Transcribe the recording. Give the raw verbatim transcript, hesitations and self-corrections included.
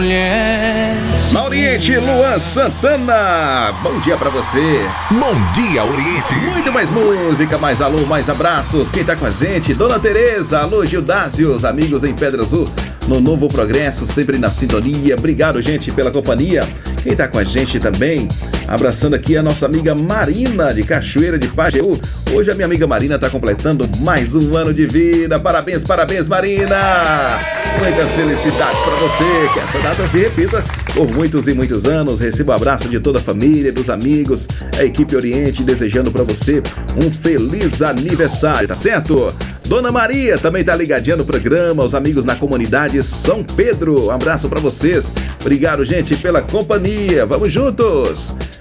Na Oriente, Luan Santana. Bom dia pra você. Bom dia, Oriente. Muito mais música, mais alô, mais abraços. Quem tá com a gente? Dona Tereza, alô, Gildásio, os amigos em Pedra Azul, no Novo Progresso, sempre na sintonia. Obrigado, gente, pela companhia. Quem tá com a gente também, abraçando aqui a nossa amiga Marina, de Cachoeira de Pajeú. Hoje a minha amiga Marina tá completando mais um ano de vida. Parabéns, parabéns, Marina. Muitas felicidades pra você. Que essa data se repita por muitos e muitos anos. Receba o abraço de toda a família, dos amigos, a equipe Oriente, desejando pra você um feliz aniversário, tá certo? Dona Maria também tá ligadinha no programa, os amigos na comunidade São Pedro. Um abraço pra vocês. Obrigado, gente, pela companhia. Vamos juntos.